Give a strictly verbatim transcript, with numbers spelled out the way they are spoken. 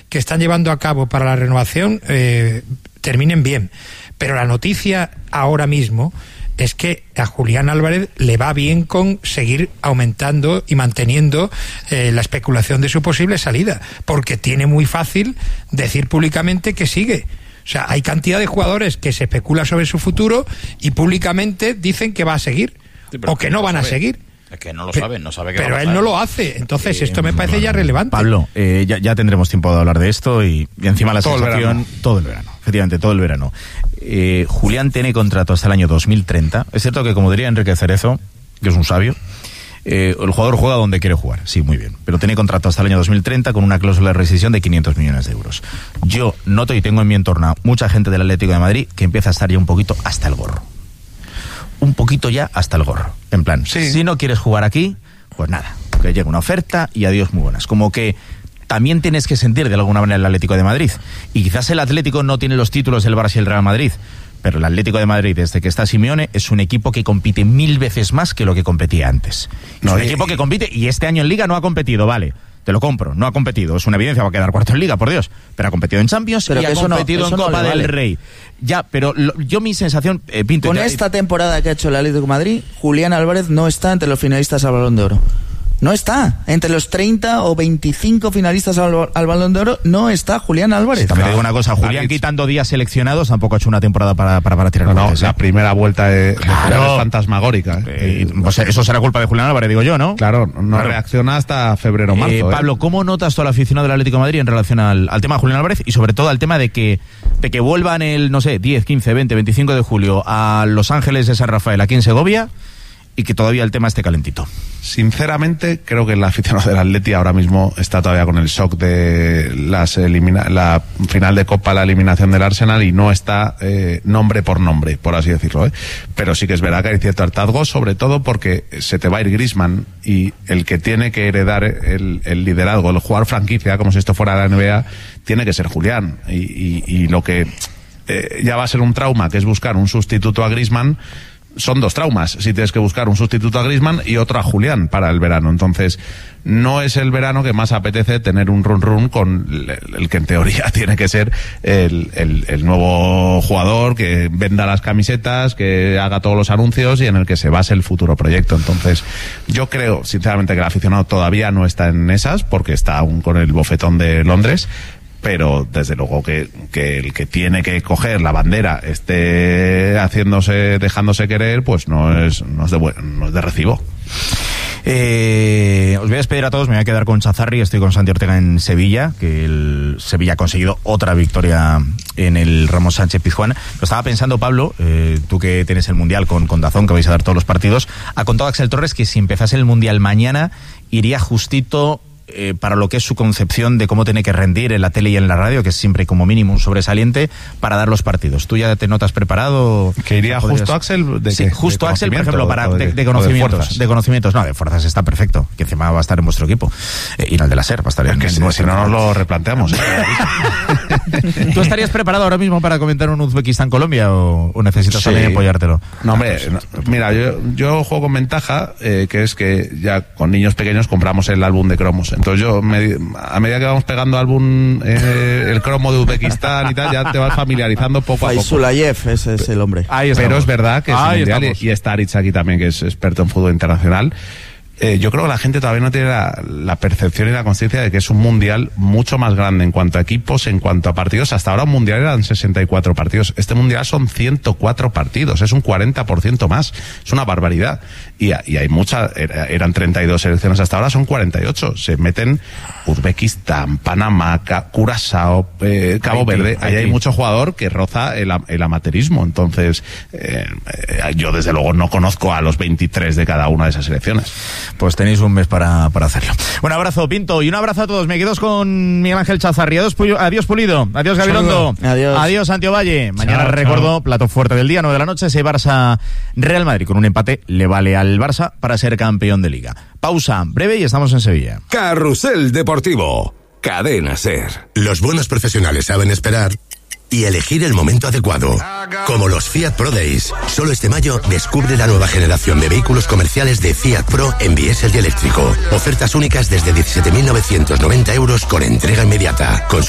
que están llevando a cabo para la renovación eh, terminen bien. Pero la noticia ahora mismo es que a Julián Álvarez le va bien con seguir aumentando y manteniendo eh, la especulación de su posible salida, porque tiene muy fácil decir públicamente que sigue. O sea, hay cantidad de jugadores que se especula sobre su futuro y públicamente dicen que va a seguir, sí, o que no van a seguir. Es que no lo saben, no sabe que Pero va a él no lo hace, entonces eh, esto me parece bueno, ya relevante. Pablo, eh, ya, ya tendremos tiempo de hablar de esto y, y encima la todo sensación... El todo el verano, efectivamente, todo el verano. Eh, Julián tiene contrato hasta el año dos mil treinta, es cierto que, como diría Enrique Cerezo, que es un sabio, eh, el jugador juega donde quiere jugar, sí, muy bien, pero tiene contrato hasta el año dos mil treinta con una cláusula de rescisión de quinientos millones de euros. Yo noto y tengo en mi entorno mucha gente del Atlético de Madrid que empieza a estar ya un poquito hasta el gorro. Un poquito ya hasta el gorro. En plan, sí. Si no quieres jugar aquí, pues nada, que llegue una oferta y adiós muy buenas. Como que también tienes que sentir de alguna manera el Atlético de Madrid. Y quizás el Atlético no tiene los títulos del Barça y el Real Madrid, pero el Atlético de Madrid, desde que está Simeone, es un equipo que compite mil veces más que lo que competía antes. No, es un y, equipo que compite, y este año en Liga no ha competido, vale, te lo compro, no ha competido, es una evidencia, va a quedar cuarto en Liga, por Dios, pero ha competido en Champions pero y ha competido no, en Copa no del vale. Rey. Ya, pero lo, yo mi sensación, eh, Pinto... Con ya, esta temporada que ha hecho el Atlético de Madrid, Julián Álvarez no está entre los finalistas al Balón de Oro. No está. Entre los treinta o veinticinco finalistas al, al Balón de Oro no está Julián Álvarez. Sí, también te digo una cosa, Julián quitando días seleccionados tampoco ha hecho una temporada para, para, para tirar no, goles, no, ¿eh? La primera vuelta de, claro. de es fantasmagórica. ¿eh? Eh, pues eso será culpa de Julián Álvarez, digo yo, ¿no? Claro, no claro. reacciona hasta febrero o marzo. Eh, Pablo, ¿eh? ¿cómo notas tú al aficionado del Atlético de Madrid en relación al, al tema de Julián Álvarez y sobre todo al tema de que, de que vuelvan el, no sé, diez, quince, veinte, veinticinco de julio a Los Ángeles de San Rafael, aquí en Segovia, y que todavía el tema esté calentito? Sinceramente, creo que el aficionado del Atleti ahora mismo está todavía con el shock de las elimina la final de Copa, la eliminación del Arsenal, y no está eh, nombre por nombre, por así decirlo, ¿eh? Pero sí que es verdad que hay cierto hartazgo, sobre todo porque se te va a ir Griezmann, y el que tiene que heredar el, el liderazgo, el jugador franquicia, como si esto fuera la N B A, tiene que ser Julián, y, y, y lo que eh, ya va a ser un trauma, que es buscar un sustituto a Griezmann. Son dos traumas, si tienes que buscar un sustituto a Griezmann y otro a Julián para el verano. Entonces, no es el verano que más apetece tener un run run con el, el que en teoría tiene que ser el, el, el nuevo jugador que venda las camisetas, que haga todos los anuncios y en el que se base el futuro proyecto. Entonces, yo creo, sinceramente, que el aficionado todavía no está en esas, porque está aún con el bofetón de Londres. Pero desde luego que, que el que tiene que coger la bandera esté haciéndose, dejándose querer, pues no es, no es de buen, no es de recibo. Eh, os voy a despedir a todos, me voy a quedar con Chazarri, estoy con Santi Ortega en Sevilla, que el Sevilla ha conseguido otra victoria en el Ramón Sánchez Pizjuán. Lo estaba pensando, Pablo, eh, tú que tienes el Mundial con, con Dazón, que vais a dar todos los partidos, ha contado Axel Torres que si empezase el Mundial mañana iría justito Eh, para lo que es su concepción de cómo tiene que rendir en la tele y en la radio, que es siempre como mínimo un sobresaliente para dar los partidos. ¿Tú ya te notas preparado? ¿Que iría ¿Podrías... justo Axel? De sí, que, justo de Axel, por ejemplo, para de, de, de de conocimientos. De conocimientos, no, de fuerzas está perfecto, que encima va a estar en vuestro equipo. Eh, y en el de la SER va a estar en, que en si, si no nos lo replanteamos. ¿eh? ¿Tú estarías preparado ahora mismo para comentar un Uzbekistán-Colombia o, o necesitas sí. también apoyártelo? No, hombre, no, mira, yo, yo juego con ventaja, eh, que es que ya con niños pequeños compramos el álbum de cromos. Entonces yo, me, a medida que vamos pegando álbum, eh, el cromo de Uzbekistán y tal, ya te vas familiarizando poco a poco. Faisulayev, ese es el hombre. Ahí Pero es verdad que es Ahí mundial, estamos. y, y está Aritz aquí también, que es experto en fútbol internacional. Eh, yo creo que la gente todavía no tiene la, la percepción y la conciencia de que es un mundial mucho más grande en cuanto a equipos, en cuanto a partidos. Hasta ahora un mundial eran sesenta y cuatro partidos. Este mundial son ciento cuatro partidos. Es un cuarenta por ciento más. Es una barbaridad. Y, y hay muchas, era, eran treinta y dos selecciones hasta ahora, son cuarenta y ocho. Se meten Uzbekistán, Panamá, Curazao, eh, Cabo Haití, Verde. Ahí hay mucho jugador que roza el, el amateurismo. Entonces, eh, eh, yo desde luego no conozco a los veintitrés de cada una de esas selecciones. Pues tenéis un mes para, para hacerlo. Un abrazo, Pinto, y un abrazo a todos. Me quedo con Miguel Ángel Chazarri. Adiós, adiós Pulido. Adiós, Gabilondo. Adiós. Adiós, Santiago Valle. Mañana, chao, recuerdo, chao. plato fuerte del día, nueve de la noche, ese Barça-Real Madrid. Con un empate le vale al Barça para ser campeón de Liga. Pausa breve y estamos en Sevilla. Carrusel Deportivo. Cadena SER. Los buenos profesionales saben esperar y elegir el momento adecuado. Como los Fiat Pro Days. Solo este mayo descubre la nueva generación de vehículos comerciales de Fiat Pro en diésel y eléctrico. Ofertas únicas desde diecisiete mil novecientos noventa euros con entrega inmediata. Con